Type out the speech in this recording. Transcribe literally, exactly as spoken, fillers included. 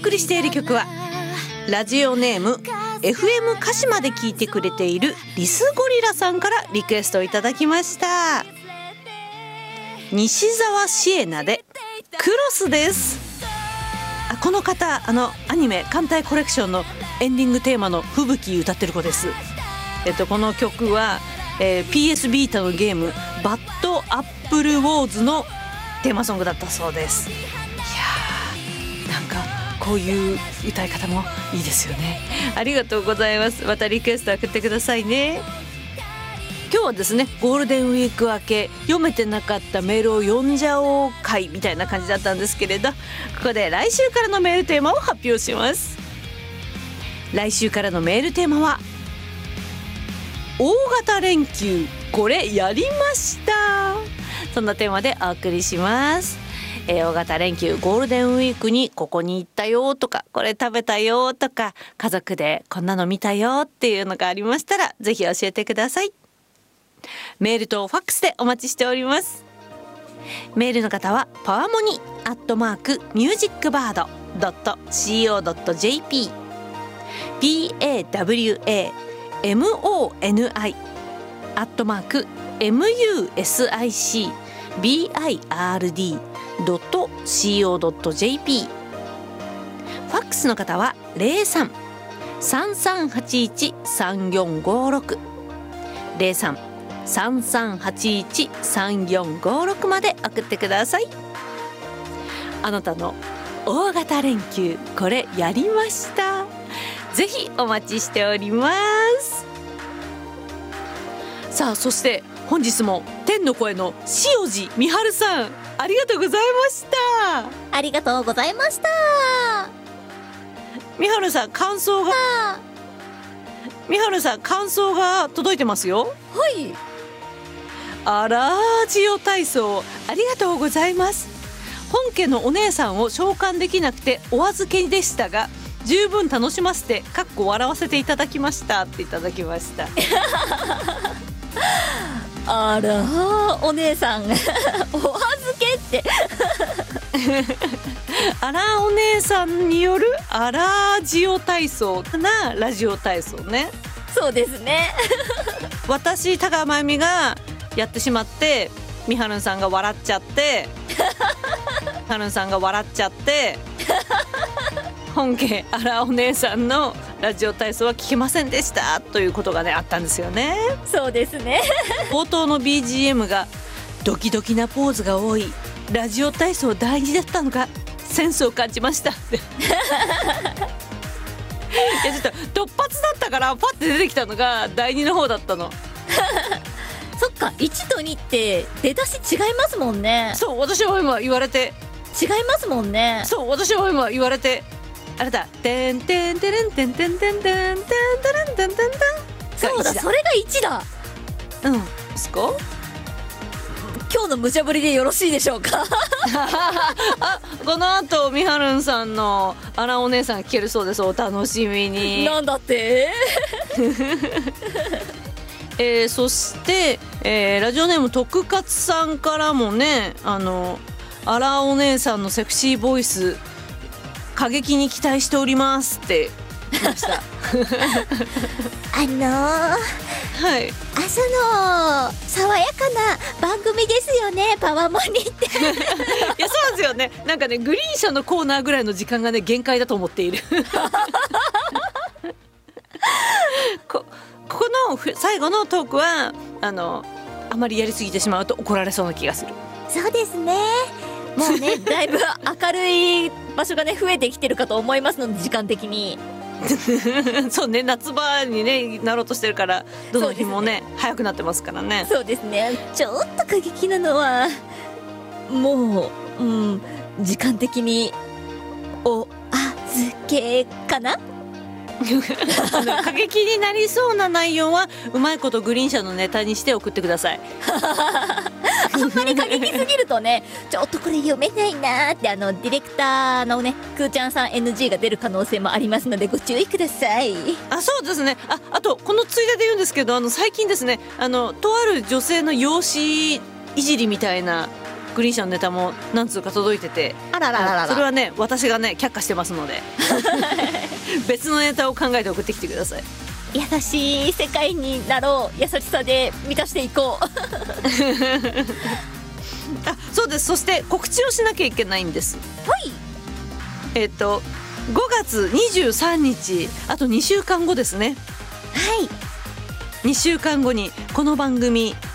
送りしている曲はラジオネーム エフエム 鹿島で聴いてくれているリスゴリラさんからリクエストをいただきました。西澤シエナでクロスです。あ、この方、あのアニメ艦隊コレクションのエンディングテーマの吹雪歌ってる子です。えっと、この曲は、えー、ピーエス ビータのゲームバッドアップルウォーズのテーマソングだったそうです。いやー、なんかこういう歌い方もいいですよね。ありがとうございます。またリクエスト送ってくださいね。今日はですね、ゴールデンウィーク明け読めてなかったメールを読んじゃおう会みたいな感じだったんですけれど、ここで来週からのメールテーマを発表します。来週からのメールテーマは大型連休これやりました。そんなテーマでお送りします。えー、大型連休ゴールデンウィークにここに行ったよとか、これ食べたよとか、家族でこんなの見たよっていうのがありましたらぜひ教えてください。メールとファックスでお待ちしております。メールの方はパワモニアットマークミュージックバードドット シーオードットジェーピー pawamoni アットマーク ミュージックバードドット シーオードットジェーピー。 ファックスの方はゼロさん さんさんはちいち さんよんごろく ゼロさん さんさんはちいち さんよんごろくまで送ってください。あなたの大型連休これやりました。ぜひお待ちしております。さあ、そして本日も天の声の塩地美春さん、ありがとうございました。 ありがとうございました。 美春さん、感想が美春さん感想が届いてますよ。 はい。 あらー、ジオ体操ありがとうございます。本家のお姉さんを召喚できなくてお預けでしたが、十分楽しませてかっこ笑わせていただきましたっていただきましたあらー、お姉さんお預けってあらー、お姉さんによるあらージオ体操なラジオ体操ね。 そうですね私田川真由美がやってしまってみはるんさんが笑っちゃってはるんさんが笑っちゃって本家あらお姉さんのラジオ体操は聞けませんでしたということがねあったんですよね。 そうですね冒頭の ビージーエム がドキドキなポーズが多いラジオ体操大事だったのかセンスを感じましたっていやちょっと突発だったからパッて出てきたのがだいにの方だったのそっか、いちとにって出だし違いますもんね。 そう、私は今言われて違いますもんね。 そう、私は今言われてあれだ、てんてんてれんてんてんてんてんてんてんてんてんてんてん、 そうだ、それがいちだ。 うん、ですか。 今日の無茶ぶりでよろしいでしょうかあ、この後みはるんさんのあらお姉さん聞けるそうです。お楽しみに。 なんだってえー、そして、えー、ラジオネーム徳勝さんからもね、あのあらお姉さんのセクシーボイス過激に期待しておりますって言いましたあのー、 はい、 朝の爽やかな番組ですよね、パワモニっていや、そうですよね。なんかね、グリーン車のコーナーぐらいの時間がね限界だと思っているこここの最後のトークはあのあまりやりすぎてしまうと怒られそうな気がする。 そうですね、もうねだいぶ明るい場所がね増えてきてるかと思いますので、時間的にそうね、夏場にねなろうとしてるからどの日も ね, ね早くなってますからね。 そうですね、ちょっと過激なのはもう、うん、時間的にお預けかな過激になりそうな内容はうまいことグリーン車のネタにして送ってくださいあんまり過激すぎるとねちょっとこれ読めないなーってあのディレクターのねくーちゃんさん エヌジー が出る可能性もありますのでご注意ください。 あ、そうですね。あ、あとこのついでで言うんですけど、あの最近ですね、あのとある女性の容姿いじりみたいなグリーン車のネタも何通か届いてて、 あららららら、 それはね私がね却下してますので別のネタを考えて送ってきてください。 優しい世界になろう、優しさで満たしていこうあ、そうです。そして告知をしなきゃいけないんです。 はいえっとごがつにじゅうさんにち、あとにしゅうかんごですね。 はい、 にしゅうかんごにこの番組